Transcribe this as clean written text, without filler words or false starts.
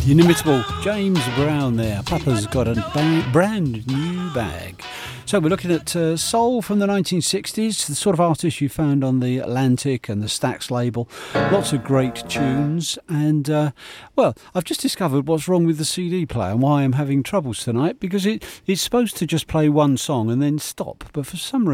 The inimitable James Brown there. Papa's got a brand new bag. So we're looking at soul from the 1960s, the sort of artists you found on the Atlantic and the Stax label. Lots of great tunes. And, well, I've just discovered what's wrong with the CD player and why I'm having troubles tonight, because it's supposed to just play one song and then stop. But for some reason,